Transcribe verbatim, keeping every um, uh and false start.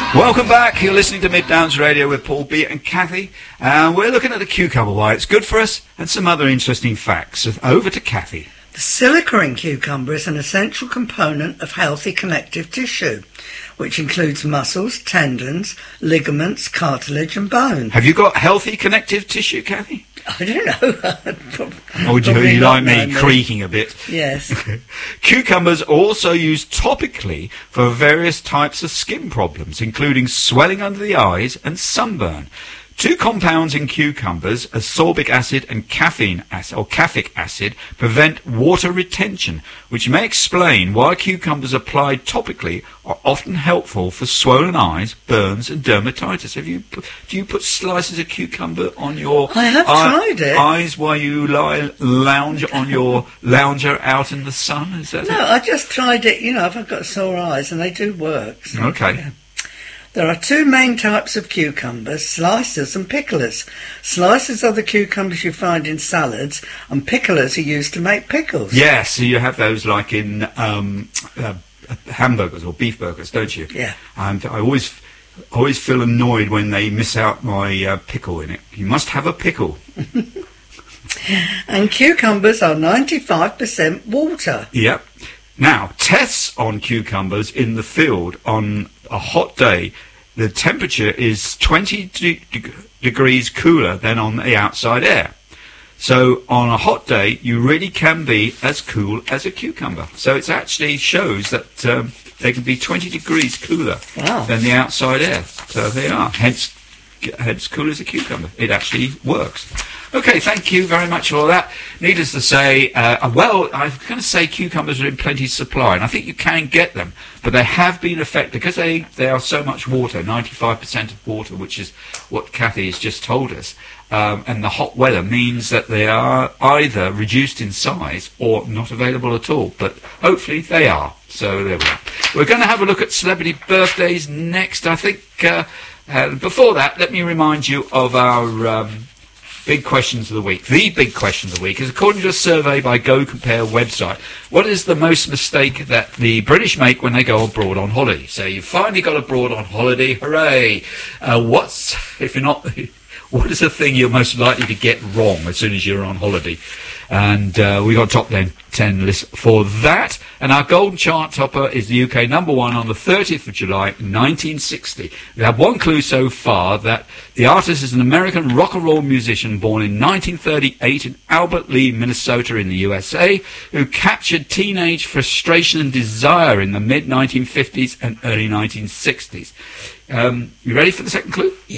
Welcome back. You're listening to Mid Downs Radio with Paul B and Kathy. And uh, we're looking at the cucumber, why it's good for us, and some other interesting facts. So over to Kathy. The silica in cucumber is an essential component of healthy connective tissue, which includes muscles, tendons, ligaments, cartilage and bone. Have you got healthy connective tissue, Kathy? I don't know. Or would you, you like me no, creaking a bit? Yes. Cucumbers are also used topically for various types of skin problems, including swelling under the eyes and sunburn. Two compounds in cucumbers, ascorbic acid and caffeine acid, or caffeic acid, prevent water retention, which may explain why cucumbers applied topically are often helpful for swollen eyes, burns, and dermatitis. Have you? Do you put slices of cucumber on your I have eye, tried it. eyes while you lie lounge on your lounger out in the sun? Is that no, it? I just tried it. You know, if I've got sore eyes, and they do work. So, okay. Yeah. There are two main types of cucumbers, slicers and picklers. Slicers are the cucumbers you find in salads, and picklers are used to make pickles. Yes, so you have those like in um, uh, hamburgers or beef burgers, don't you? Yeah. And I always, always feel annoyed when they miss out my uh, pickle in it. You must have a pickle. And cucumbers are ninety-five percent water. Yep. Now, tests on cucumbers in the field on a hot day, the temperature is twenty de- de- degrees cooler than on the outside air. So on a hot day, you really can be as cool as a cucumber. So it actually shows that um, they can be twenty degrees cooler wow. than the outside air. So they are, hence, hence cool as a cucumber. It actually works. Okay, thank you very much for all that. Needless to say, uh, well, I'm going to say cucumbers are in plenty supply, and I think you can get them, but they have been affected, because they, they are so much water, ninety-five percent of water, which is what Kathy has just told us, um, and the hot weather means that they are either reduced in size or not available at all, but hopefully they are. So there we are. We're going to have a look at celebrity birthdays next, I think. Uh, uh, before that, let me remind you of our... Um, Big questions of the week. The big question of the week is, according to a survey by Go Compare website, what is the most mistake that the British make when they go abroad on holiday? So you finally got abroad on holiday, hooray! Uh, what's, if you're not, what is the thing you're most likely to get wrong as soon as you're on holiday? And uh, we got a top ten list for that. And our golden chart topper is the U K number one on the thirtieth of July, nineteen sixty. We have one clue so far, that the artist is an American rock and roll musician born in nineteen thirty-eight in Albert Lee, Minnesota in the U S A, who captured teenage frustration and desire in the mid nineteen fifties and early nineteen sixties. Um, you ready for the second clue?